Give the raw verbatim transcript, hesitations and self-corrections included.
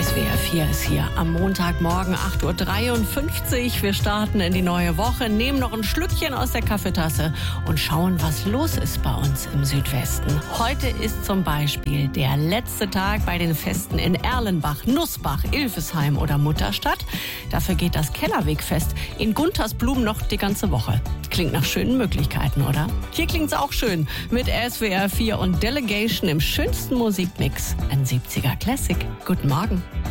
S W R vier ist hier am Montagmorgen acht Uhr dreiundfünfzig. Wir starten in die neue Woche, nehmen noch ein Schlückchen aus der Kaffeetasse und schauen, was los ist bei uns im Südwesten. Heute ist zum Beispiel der letzte Tag bei den Festen in Erlenbach, Nussbach, Ilfesheim oder Mutterstadt. Dafür geht das Kellerwegfest in Guntersblum noch die ganze Woche. Klingt nach schönen Möglichkeiten, oder? Hier klingt's auch schön mit S W R vier und Delegation im schönsten Musikmix. Ein siebziger Classic. Guten Morgen.